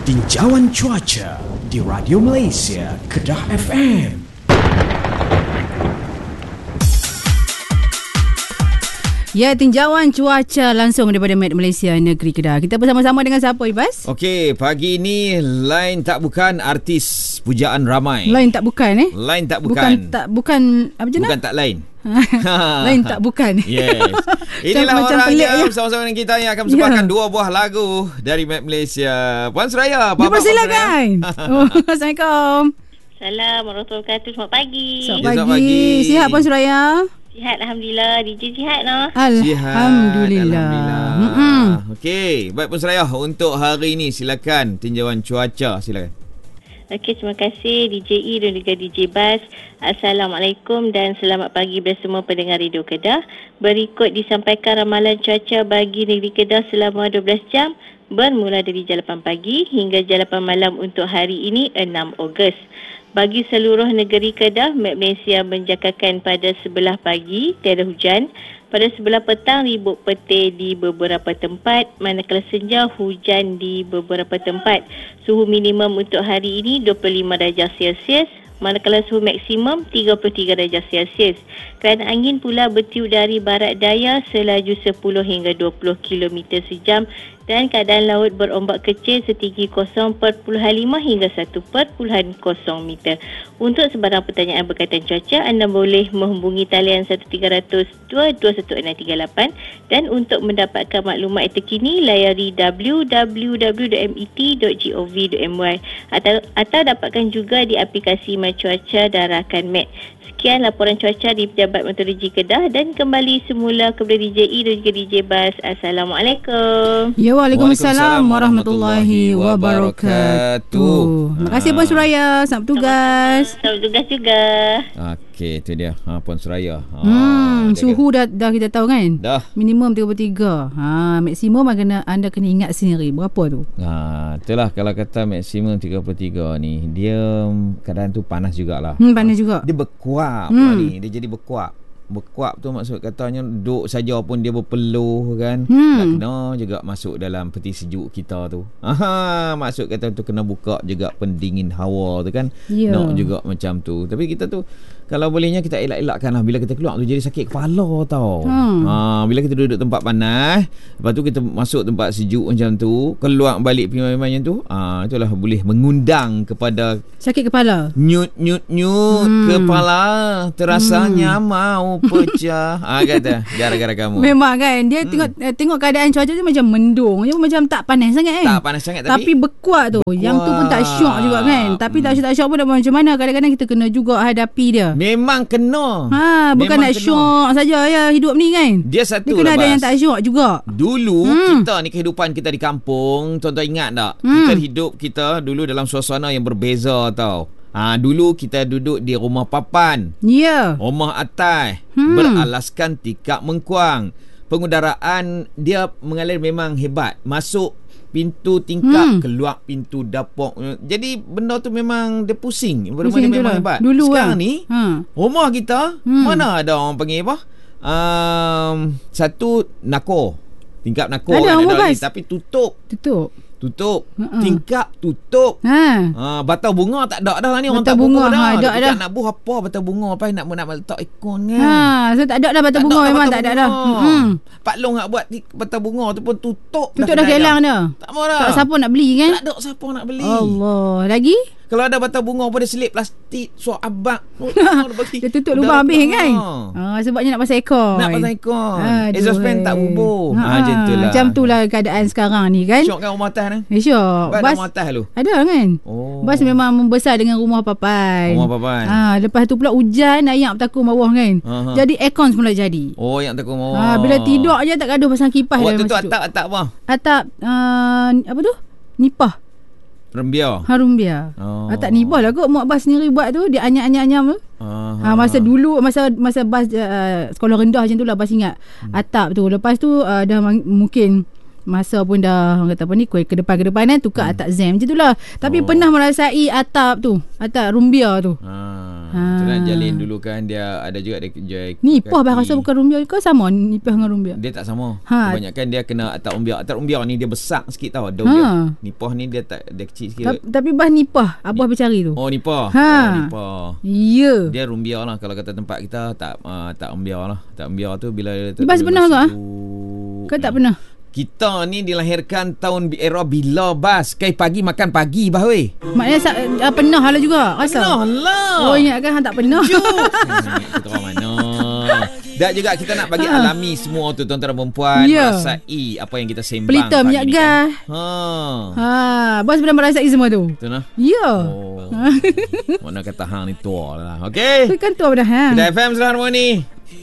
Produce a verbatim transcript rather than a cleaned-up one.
Tinjauan cuaca di Radio Malaysia Kedah F M. Ya, tinjauan cuaca langsung daripada Met Malaysia Negeri Kedah. Kita bersama-sama dengan siapa, Ibas? Okey, pagi ini lain tak bukan artis pujaan ramai. Lain tak bukan eh? Lain tak bukan. Bukan tak bukan apa je nak? Bukan tak lain. Lain tak bukan. Yes. Inilah macam orang pelik yang ya. bersama-sama dengan kita yang akan persembahkan Ya. dua buah lagu dari Met Malaysia. Puan Suraya, apa Dipersilakan. Oh, Assalamualaikum. Assalamualaikum warahmatullahi wabarakatuh. Selamat pagi. Selamat Ya, pagi. selamat pagi. Sihat Puan Suraya? Sihat Alhamdulillah. D J sihat no? Alhamdulillah. Alhamdulillah. Okey, baik Puan Suraya, untuk hari ini silakan tinjauan cuaca, silakan. Okey, terima kasih D J E dan juga D J Bas. Assalamualaikum dan selamat pagi kepada semua pendengar Radio Kedah. Berikut disampaikan ramalan cuaca bagi negeri Kedah selama dua belas jam bermula dari jam lapan pagi hingga jam lapan malam untuk hari ini enam Ogos. Bagi seluruh negeri Kedah, Met Malaysia menjangkakan pada sebelah pagi tiada hujan, pada sebelah petang ribut petir di beberapa tempat, manakala senja hujan di beberapa tempat. Suhu minimum untuk hari ini dua puluh lima darjah Celsius, manakala suhu maksimum tiga puluh tiga darjah Celsius. Kerana angin pula bertiup dari barat daya selaju sepuluh hingga dua puluh kilometer sejam dan keadaan laut berombak kecil setinggi kosong perpuluhan lima hingga satu perpuluhan kosong meter. Untuk sebarang pertanyaan berkaitan cuaca, anda boleh menghubungi talian satu tiga kosong dua dua satu enam tiga lapan dan untuk mendapatkan maklumat terkini layari w w w dot met dot gov dot my atau, atau dapatkan juga di aplikasi My Cuaca dan Rakan Met. Sekian laporan cuaca di Pejabat Meteorologi Kedah dan kembali semula kepada D J E dan juga D J Bas. Assalamualaikum. Ya, Waalaikumsalam warahmatullahi wabarakatuh. Terima kasih Puan Suraya. Selamat bertugas. Selamat tugas juga. Okey, itu dia. Ha, Puan Suraya. Ha, Hmm, jaga. suhu dah dah kita tahu kan? Dah. Minimum tiga puluh tiga. Ha, maksimum kena anda kena ingat sendiri berapa tu? Ha, itulah kalau kata maksimum tiga puluh tiga ni, dia kadang tu panas jugalah. Hmm, panas juga. Dia berkuap Hmm. lah ni. Dia jadi berkuap. Berkuap tu maksud katanya duduk saja pun dia berpeluh kan. Hmm. Tak kena juga masuk dalam peti sejuk kita tu. Aha, maksud kata tu kena buka juga pendingin hawa tu kan. Ya. Nak juga macam tu. Tapi kita tu kalau bolehnya kita elak-elakkan lah. Bila kita keluar tu jadi sakit kepala tau. Hmm. Ha, bila kita duduk tempat panas, lepas tu kita masuk tempat sejuk macam tu, keluar balik pergi main-main macam tu, ha, itulah boleh mengundang kepada Sakit kepala. nyut nyut nyut Hmm. kepala terasanya Hmm. mau pecah. Ah, kata gara-gara kamu. Memang kan dia hmm. tengok eh, tengok keadaan cuaca tu macam mendung, dia macam tak panas sangat kan. Tak panas sangat tapi, Tapi berkuat tu. berkuat. Yang tu pun tak syok juga kan. Tapi Hmm. tak syok tak syok pun dah macam mana, kadang-kadang kita kena juga hadapi dia. memang kena. Ha, bukan Memang nak kena. syok saja ya hidup ni kan. Dia satu Dia kena lah, ada Bas. yang tak syok juga. Dulu Hmm. kita ni kehidupan kita di kampung, tuan-tuan ingat tak? Hmm. Kita hidup kita dulu dalam suasana yang berbeza tau. Ha, dulu kita duduk di rumah papan, Ya. rumah atas, Hmm. beralaskan tikar mengkuang. Pengudaraan dia mengalir memang hebat. Masuk pintu tingkap, Hmm. keluar pintu dapur. Jadi benda tu memang dia pusing. Benda Pusing dia memang itulah. hebat. Dulu Sekarang lah. ni Ha. rumah kita Hmm. mana ada orang panggil apa? Um, satu nakor. Tingkap nakor Ada kan rumah ada lagi, bas. tapi tutup. Tutup. Tutup. Ha-ha. Tingkap tutup. Ha. Ha, batau bunga tak ada dah lah ni. Orang Batau tak bunga, bubuh dah. ha, Dia ada dah. nak buh apa batau bunga apa nak nak letak ikon kan. Ha, so tak ada dah batang Tak bunga ada memang batau tak ada bunga. dah. Hmm. Pak Long nak buat ti- batau bunga tu pun tutup. Tutup dah kelang dah. Tak mau dah. Tak siapa nak beli kan? Tak ada siapa nak beli. Allah. Lagi? Kalau ada batau bunga pun dia selip plastik suap abang. Oh, Dia tutup lubang habis kan? Ha, sebabnya nak pasang ekor. Nak pasang ikon. Aduh, Exhaust fan eh. tak bubuh. Ha, Ha, macam tu lah. Macam tu lah keadaan sekarang ni kan. Syok kan rumah atas ni? Eh, syok. Bas Bas rumah atas lu. ada kan? Oh. Bas memang membesar dengan rumah papan. Rumah papan. Ha, lepas tu pula hujan, ayak bertakur bawah kan. Aha. Jadi aircon semula jadi. Oh, yang takut mau. Ha, bila tidur je tak gaduh pasang kipas Waktu dalam tu masjid. atap-atap apa? Atap uh, apa tu? Nipah. Rembia. Harum biar. Oh. Oh. Tak nipah lah kot mak bas sendiri buat tu. Dia anyam-anyam tu. Ha, masa dulu masa masa bas uh, sekolah rendah macam tu lah bas ingat. Hmm. Atap tu. Lepas tu uh, dah mang- mungkin masa pun dah orang kata apa ni ke depan ke depan kan tukar hmm. atap zam macam tu lah. Tapi Oh. pernah merasai atap tu. Atap rumbia tu. Ha. Ha. Tuan Jalin dulu kan dia ada juga dia kerja nipah bah rasa bukan rumbia ke sama nipah dengan rumbia? Dia tak sama. Ha. Kebanyakan dia kena atak umbia. Atak umbia ni dia besar sikit tau daun ha. dia. Nipah ni dia tak dia kecil sikit. Ta- tapi bah nipah abah Ni- bercari tu. Oh nipah. Ha. Oh nipah. Ya. Dia rumbia lah kalau kata tempat kita tak uh, tak umbia lah. Tak umbia tu bila Bas pernah ke? Kau tak pernah? Kita ni dilahirkan tahun era bila Bas? Kai pagi makan pagi bah weh. Maknanya sa- uh, pernah lah juga. Rasa. Pernah lah. Oh ingat kan hang tak pernah. hmm, kita orang mana? Dan juga kita nak bagi Ha. alami semua tu tuan-tuan dan perempuan Ya. merasai apa yang kita sembang Pelita pagi minyak ni gas. kan. Ha. Ha, bos pernah merasai semua tu. Betul lah. Ya. Oh. Mana kata hang ni tua lah. Okey. Tu kan tu dah ha. Kedah F M Selangor ni.